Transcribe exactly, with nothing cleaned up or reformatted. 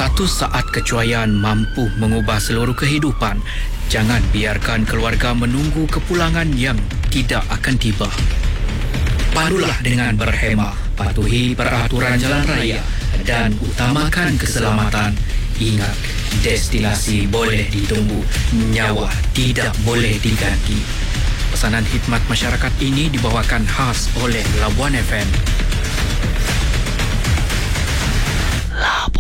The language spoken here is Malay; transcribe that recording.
Satu saat kecuaian mampu mengubah seluruh kehidupan. Jangan biarkan keluarga menunggu kepulangan yang tidak akan tiba. Padulah dengan berhemah, patuhi peraturan jalan raya dan utamakan keselamatan. Ingat, destinasi boleh ditunggu, nyawa tidak boleh diganti. Pesanan khidmat masyarakat ini dibawakan khas oleh Labuan F M. Labuan.